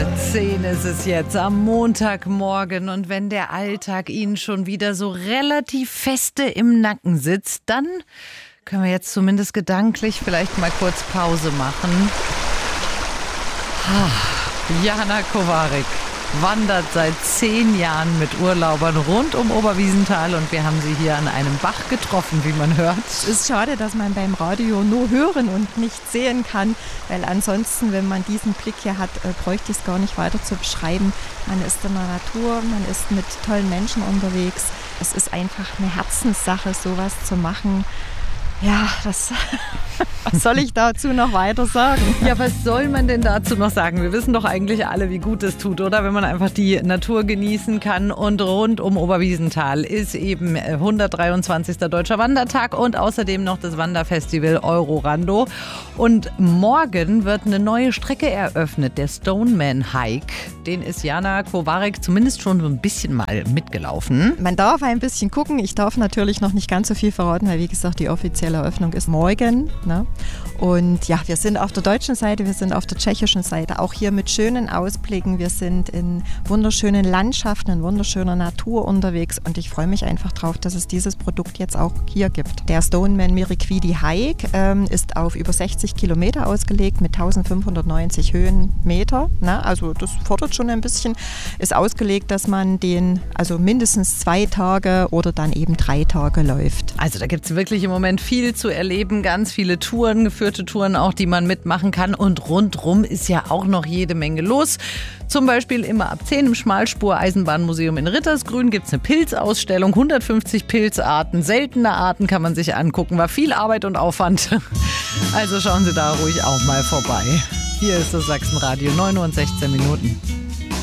10 ist es jetzt am Montagmorgen und wenn der Alltag Ihnen schon wieder so relativ feste im Nacken sitzt, dann können wir jetzt zumindest gedanklich vielleicht mal kurz Pause machen. Jana Kowarek wandert seit 10 Jahren mit Urlaubern rund um Oberwiesenthal und wir haben sie hier an einem Bach getroffen, wie man hört. Es ist schade, dass man beim Radio nur hören und nicht sehen kann, weil ansonsten, wenn man diesen Blick hier hat, bräuchte ich es gar nicht weiter zu beschreiben. Man ist in der Natur, man ist mit tollen Menschen unterwegs. Es ist einfach eine Herzenssache, sowas zu machen. Ja, was soll ich dazu noch weiter sagen? Ja, was soll man denn dazu noch sagen? Wir wissen doch eigentlich alle, wie gut es tut, oder? Wenn man einfach die Natur genießen kann. Und rund um Oberwiesenthal ist eben 123. Deutscher Wandertag und außerdem noch das Wanderfestival Eurorando. Und morgen wird eine neue Strecke eröffnet, der Stoneman Hike. Den ist Jana Kowarek zumindest schon so ein bisschen mal mitgelaufen. Man darf ein bisschen gucken. Ich darf natürlich noch nicht ganz so viel verraten, weil wie gesagt, die offizielle Eröffnung ist morgen. Ne? Und ja, wir sind auf der deutschen Seite, wir sind auf der tschechischen Seite, auch hier mit schönen Ausblicken. Wir sind in wunderschönen Landschaften, in wunderschöner Natur unterwegs und ich freue mich einfach drauf, dass es dieses Produkt jetzt auch hier gibt. Der Stoneman Miriquidi Hike ist auf über 60 Kilometer ausgelegt mit 1590 Höhenmeter. Ne? Also das fordert schon ein bisschen. Ist ausgelegt, dass man den also mindestens 2 Tage oder dann eben 3 Tage läuft. Also da gibt es wirklich im Moment viel zu erleben, ganz viele Touren, geführte Touren auch, die man mitmachen kann und rundrum ist ja auch noch jede Menge los. Zum Beispiel immer ab 10 im Schmalspur-Eisenbahnmuseum in Rittersgrün gibt es eine Pilzausstellung, 150 Pilzarten, seltene Arten kann man sich angucken, war viel Arbeit und Aufwand. Also schauen Sie da ruhig auch mal vorbei. Hier ist das Sachsenradio, 9 Uhr und 16 Minuten.